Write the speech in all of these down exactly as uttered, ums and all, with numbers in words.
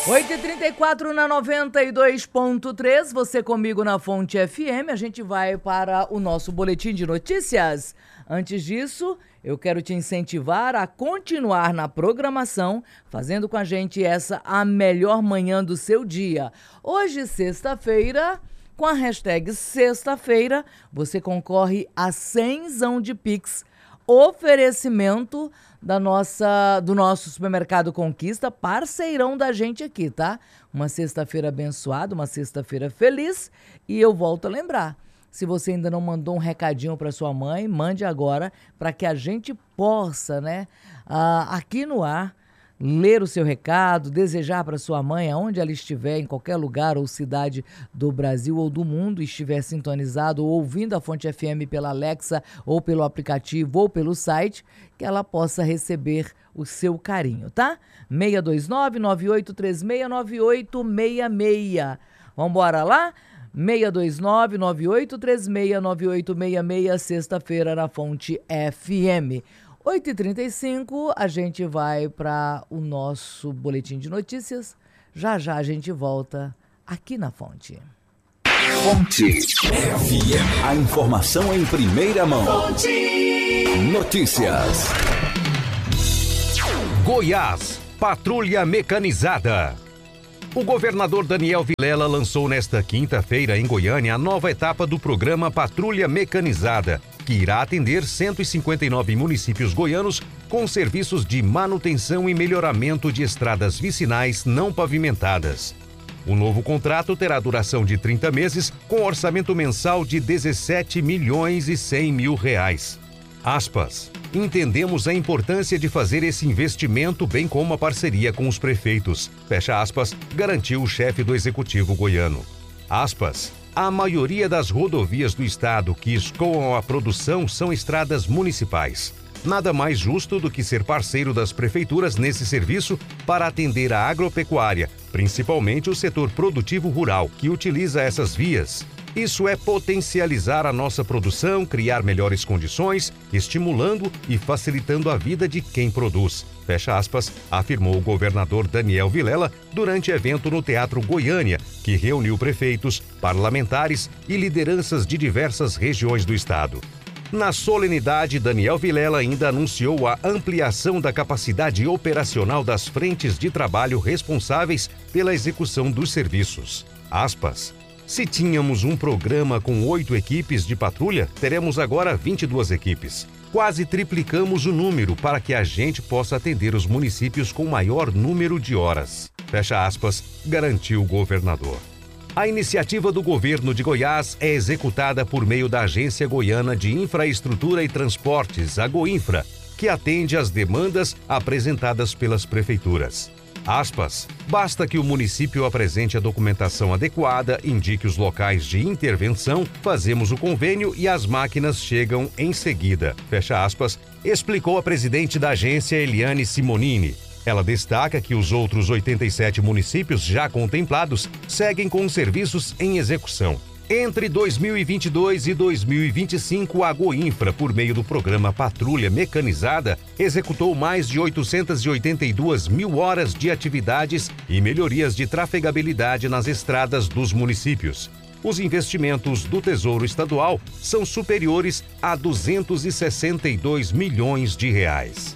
oito e trinta e quatro na noventa e dois ponto três, você comigo na Fonte F M, a gente vai para o nosso boletim de notícias. Antes disso, eu quero te incentivar a continuar na programação, fazendo com a gente essa a melhor manhã do seu dia. Hoje, sexta-feira, com a hashtag sexta-feira, você concorre a cenzão de Pix. Oferecimento da nossa, do nosso Supermercado Conquista, parceirão da gente aqui, tá? Uma sexta-feira abençoada, uma sexta-feira feliz. E eu volto a lembrar, se você ainda não mandou um recadinho para sua mãe, mande agora para que a gente possa, né, uh, aqui no ar, ler o seu recado, desejar para sua mãe, aonde ela estiver, em qualquer lugar ou cidade do Brasil ou do mundo, estiver sintonizado ou ouvindo a Fonte F M pela Alexa ou pelo aplicativo ou pelo site, que ela possa receber o seu carinho, tá? seis dois nove, nove oito três seis, nove oito seis seis. Vamos embora lá? seis dois nove, nove oito três seis, nove oito seis seis, sexta-feira na Fonte F M. oito e trinta e cinco, a gente vai para o nosso boletim de notícias. Já já a gente volta aqui na Fonte. Fonte F M. A informação em primeira mão. Fonte. Notícias. Goiás, patrulha mecanizada. O governador Daniel Vilela lançou nesta quinta-feira em Goiânia a nova etapa do programa Patrulha Mecanizada, que irá atender cento e cinquenta e nove municípios goianos com serviços de manutenção e melhoramento de estradas vicinais não pavimentadas. O novo contrato terá duração de trinta meses, com orçamento mensal de dezessete milhões e cem mil reais. Aspas. Entendemos a importância de fazer esse investimento, bem como a parceria com os prefeitos. Fecha aspas, garantiu o chefe do executivo goiano. Aspas. A maioria das rodovias do estado que escoam a produção são estradas municipais. Nada mais justo do que ser parceiro das prefeituras nesse serviço para atender a agropecuária, principalmente o setor produtivo rural, que utiliza essas vias. Isso é potencializar a nossa produção, criar melhores condições, estimulando e facilitando a vida de quem produz. Fecha aspas, afirmou o governador Daniel Vilela durante evento no Teatro Goiânia, que reuniu prefeitos, parlamentares e lideranças de diversas regiões do estado. Na solenidade, Daniel Vilela ainda anunciou a ampliação da capacidade operacional das frentes de trabalho responsáveis pela execução dos serviços. Aspas. Se tínhamos um programa com oito equipes de patrulha, teremos agora vinte e duas equipes. Quase triplicamos o número para que a gente possa atender os municípios com maior número de horas. Fecha aspas, garantiu o governador. A iniciativa do governo de Goiás é executada por meio da Agência Goiana de Infraestrutura e Transportes, a Goinfra, que atende às demandas apresentadas pelas prefeituras. Aspas, basta que o município apresente a documentação adequada, indique os locais de intervenção, fazemos o convênio e as máquinas chegam em seguida. Fecha aspas, explicou a presidente da agência, Eliane Simonini. Ela destaca que os outros oitenta e sete municípios já contemplados seguem com os serviços em execução. Entre dois mil e vinte e dois e dois mil e vinte e cinco, a Goinfra, por meio do programa Patrulha Mecanizada, executou mais de oitocentas e oitenta e duas mil horas de atividades e melhorias de trafegabilidade nas estradas dos municípios. Os investimentos do Tesouro Estadual são superiores a duzentos e sessenta e dois milhões de reais.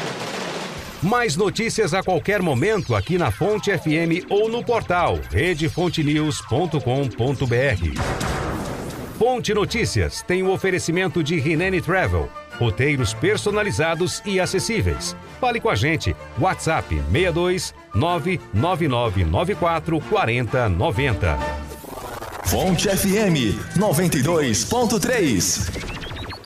Mais notícias a qualquer momento aqui na Fonte F M ou no portal rede fonte news ponto com ponto b r. Fonte Notícias tem o oferecimento de Rinene Travel, roteiros personalizados e acessíveis. Fale com a gente, WhatsApp seis dois nove nove nove nove quatro quatro zero nove zero. Fonte F M noventa e dois ponto três.